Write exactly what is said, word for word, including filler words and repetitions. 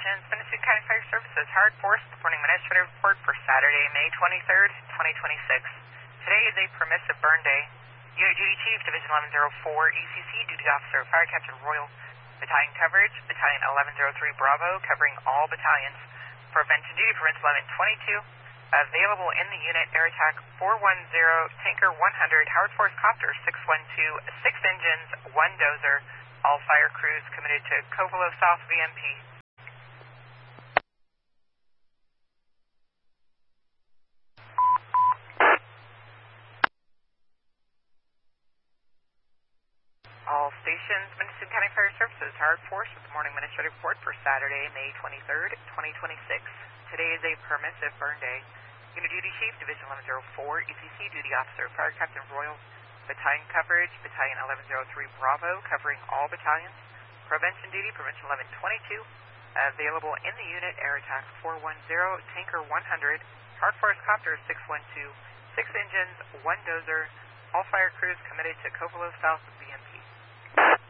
Stations, Minnesota County Fire Services, Howard Forest, Morning Administrative Report for Saturday, May twenty-third, twenty twenty-six. Today is a permissive burn day. Unit Duty Chief, Division eleven oh four, E C C, Duty Officer, Fire Captain Royal. Battalion Coverage, Battalion eleven oh three Bravo, covering all battalions. Prevention Duty, Prevention eleven twenty-two. Available in the unit, Air Attack four one zero, Tanker one hundred, Howard Forest Copter six one two, six engines, one dozer. All fire crews committed to Covelo South V M P. All stations, Minnesota County Fire Services, Howard Forest with the Morning Administrative Report for Saturday, May twenty-third, twenty twenty-six. Today is a permissive burn day. Unit Duty Chief, Division eleven oh four, E C C, Duty Officer, Fire Captain Royal. Battalion Coverage, Battalion eleven oh three Bravo, covering all battalions. Prevention Duty, Prevention eleven twenty-two. Available in the unit, Air Attack four one zero, Tanker one hundred, Howard Forest Copter six one two, six engines, one dozer. All fire crews committed to Covelo South